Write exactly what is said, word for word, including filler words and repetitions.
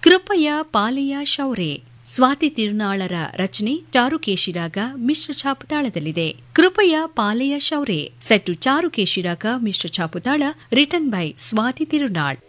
ಕೃಪಯ ಪಾಲೆಯ ಶೌರ್ಯ ಸ್ವಾತಿ ತಿರುನಾಳರ ರಚನೆ ಚಾರುಕೇಶಿರಾಗ ಮಿಶ್ರ ಛಾಪುತಾಳದಲ್ಲಿದೆ. ಕೃಪಯ ಪಾಲೆಯ ಶೌರ್ಯ set ಚಾರುಕೇಶಿರಾಗ Mishra ಛಾಪುತಾಳ written by Swati Tirunal.